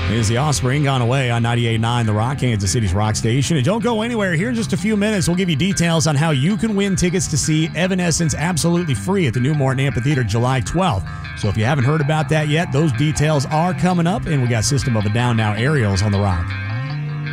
Is the Offspring Gone Away on 98.9 The Rock, Kansas City's rock station. And don't go anywhere. Here in just a few minutes, we'll give you details on how you can win tickets to see Evanescence absolutely free at the New Morton Amphitheater July 12th. So if you haven't heard about that yet, those details are coming up, and we got System of a Down now, Aerials on The Rock.